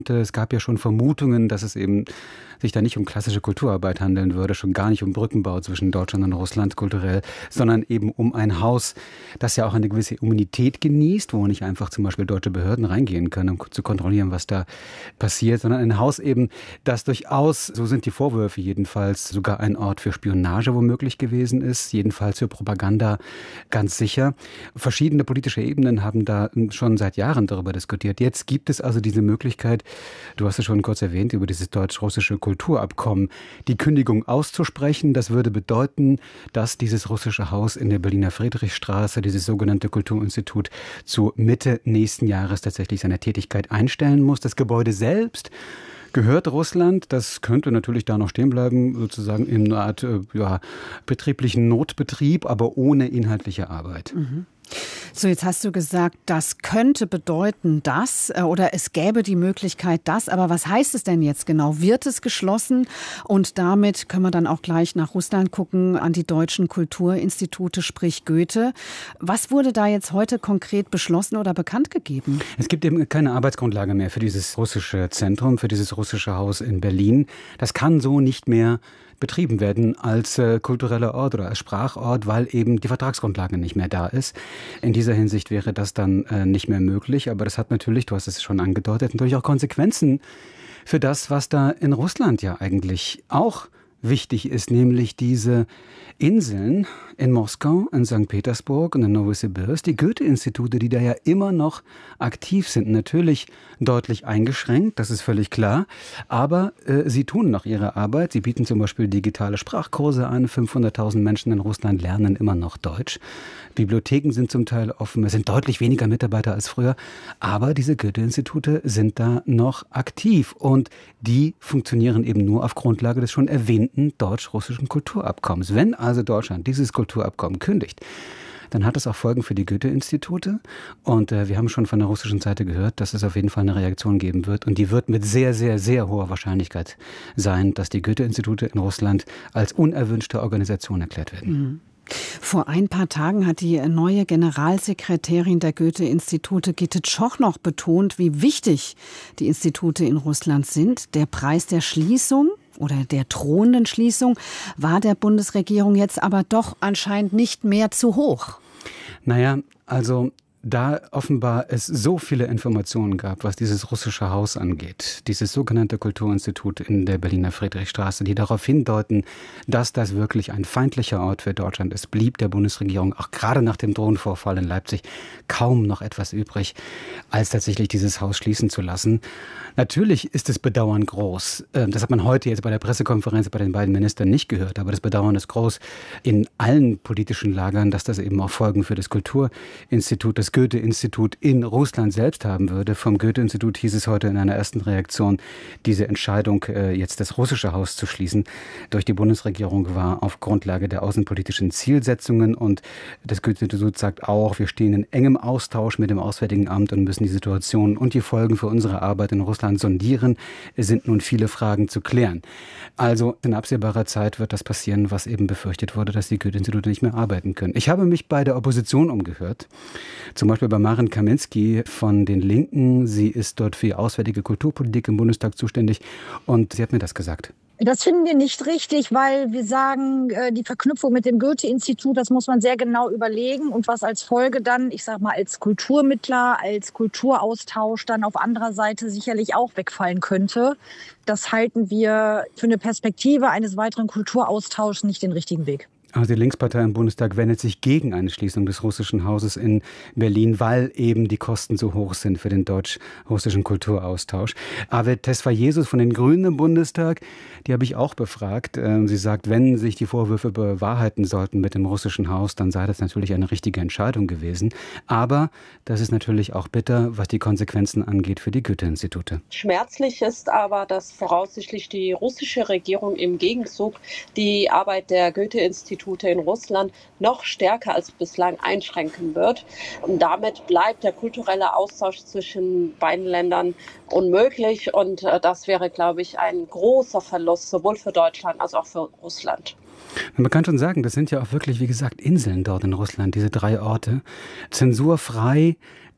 Es gab ja schon Vermutungen, dass es eben sich da nicht um klassische Kulturarbeit handeln würde, schon gar nicht um Brückenbau zwischen Deutschland und Russland kulturell, sondern eben um ein Haus, das ja auch eine gewisse Immunität genießt, wo nicht einfach zum Beispiel deutsche Behörden reingehen können, um zu kontrollieren, was da passiert, sondern ein Haus eben, das durchaus, so sind die Vorwürfe jedenfalls, sogar ein Ort für Spionage womöglich gewesen ist, jedenfalls für Propaganda ganz sicher. Verschiedene politische Ebenen haben da schon seit Jahren darüber diskutiert. Jetzt gibt es also diese Möglichkeit, du hast es schon kurz erwähnt, über dieses deutsch-russische Kulturabkommen, die Kündigung auszusprechen. Das würde bedeuten, dass dieses russische Haus in der Berliner Friedrichstraße, dieses sogenannte Kulturinstitut, zu Mitte nächsten Jahres tatsächlich seine Tätigkeit einstellen muss. Das Gebäude selbst gehört Russland. Das könnte natürlich da noch stehen bleiben, sozusagen in einer Art betrieblichen Notbetrieb, aber ohne inhaltliche Arbeit. Mhm. So, jetzt hast du gesagt, das könnte bedeuten, dass oder es gäbe die Möglichkeit, dass. Aber was heißt es denn jetzt genau? Wird es geschlossen? Und damit können wir dann auch gleich nach Russland gucken, an die deutschen Kulturinstitute, sprich Goethe. Was wurde da jetzt heute konkret beschlossen oder bekannt gegeben? Es gibt eben keine Arbeitsgrundlage mehr für dieses russische Zentrum, für dieses russische Haus in Berlin. Das kann so nicht mehr betrieben werden als kultureller Ort oder als Sprachort, weil eben die Vertragsgrundlage nicht mehr da ist. In dieser Hinsicht wäre das dann nicht mehr möglich. Aber das hat natürlich, du hast es schon angedeutet, natürlich auch Konsequenzen für das, was da in Russland ja eigentlich auch wichtig ist, nämlich diese Inseln in Moskau, in St. Petersburg und in Novosibirsk, die Goethe-Institute, die da ja immer noch aktiv sind, natürlich deutlich eingeschränkt, das ist völlig klar, aber sie tun noch ihre Arbeit. Sie bieten zum Beispiel digitale Sprachkurse an, 500.000 Menschen in Russland lernen immer noch Deutsch. Bibliotheken sind zum Teil offen, es sind deutlich weniger Mitarbeiter als früher, aber diese Goethe-Institute sind da noch aktiv und die funktionieren eben nur auf Grundlage des schon erwähnten deutsch-russischen Kulturabkommens. Wenn also Deutschland dieses Kulturabkommen kündigt, dann hat das auch Folgen für die Goethe-Institute. Und wir haben schon von der russischen Seite gehört, dass es auf jeden Fall eine Reaktion geben wird. Und die wird mit sehr, sehr, sehr hoher Wahrscheinlichkeit sein, dass die Goethe-Institute in Russland als unerwünschte Organisation erklärt werden. Mhm. Vor ein paar Tagen hat die neue Generalsekretärin der Goethe-Institute, Gitte Tschoch, noch betont, wie wichtig die Institute in Russland sind. Der Preis der Schließung oder der drohenden Schließung war der Bundesregierung jetzt aber doch anscheinend nicht mehr zu hoch. Naja, also da offenbar es so viele Informationen gab, was dieses russische Haus angeht, dieses sogenannte Kulturinstitut in der Berliner Friedrichstraße, die darauf hindeuten, dass das wirklich ein feindlicher Ort für Deutschland ist, blieb der Bundesregierung auch gerade nach dem Drohnenvorfall in Leipzig kaum noch etwas übrig, als tatsächlich dieses Haus schließen zu lassen. Natürlich ist das Bedauern groß. Das hat man heute jetzt bei der Pressekonferenz bei den beiden Ministern nicht gehört, aber das Bedauern ist groß in allen politischen Lagern, dass das eben auch Folgen für das Kulturinstitut, das Goethe-Institut in Russland selbst haben würde. Vom Goethe-Institut hieß es heute in einer ersten Reaktion, diese Entscheidung, jetzt das russische Haus zu schließen, durch die Bundesregierung war auf Grundlage der außenpolitischen Zielsetzungen. Und das Goethe-Institut sagt auch, wir stehen in engem Austausch mit dem Auswärtigen Amt und müssen die Situation und die Folgen für unsere Arbeit in Russland sondieren. Es sind nun viele Fragen zu klären. Also in absehbarer Zeit wird das passieren, was eben befürchtet wurde, dass die Goethe-Institute nicht mehr arbeiten können. Ich habe mich bei der Opposition umgehört, zum Beispiel bei Maren Kaminski von den Linken. Sie ist dort für die auswärtige Kulturpolitik im Bundestag zuständig und sie hat mir das gesagt. Das finden wir nicht richtig, weil wir sagen, die Verknüpfung mit dem Goethe-Institut, das muss man sehr genau überlegen und was als Folge dann, ich sag mal, als Kulturmittler, als Kulturaustausch dann auf anderer Seite sicherlich auch wegfallen könnte. Das halten wir für eine Perspektive eines weiteren Kulturaustauschs nicht den richtigen Weg. Also die Linkspartei im Bundestag wendet sich gegen eine Schließung des russischen Hauses in Berlin, weil eben die Kosten so hoch sind für den deutsch-russischen Kulturaustausch. Avet Tesfayesus von den Grünen im Bundestag, die habe ich auch befragt. Sie sagt, wenn sich die Vorwürfe bewahrheiten sollten mit dem russischen Haus, dann sei das natürlich eine richtige Entscheidung gewesen. Aber das ist natürlich auch bitter, was die Konsequenzen angeht für die Goethe-Institute. Schmerzlich ist aber, dass voraussichtlich die russische Regierung im Gegenzug die Arbeit der Goethe-Institute in Russland noch stärker als bislang einschränken wird. Und damit bleibt der kulturelle Austausch zwischen beiden Ländern unmöglich. Und das wäre, glaube ich, ein großer Verlust, sowohl für Deutschland als auch für Russland. Man kann schon sagen, das sind ja auch wirklich, wie gesagt, Inseln dort in Russland, diese 3 Orte. Zensurfrei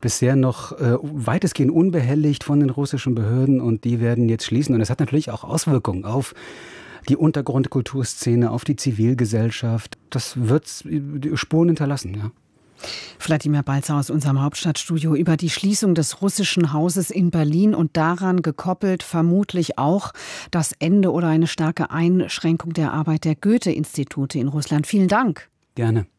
bisher noch weitestgehend unbehelligt von den russischen Behörden und die werden jetzt schließen. Und das hat natürlich auch Auswirkungen auf die Untergrundkulturszene, auf die Zivilgesellschaft. Das wird Spuren hinterlassen, ja. Wladimir Balzer aus unserem Hauptstadtstudio über die Schließung des russischen Hauses in Berlin und daran gekoppelt vermutlich auch das Ende oder eine starke Einschränkung der Arbeit der Goethe-Institute in Russland. Vielen Dank. Gerne.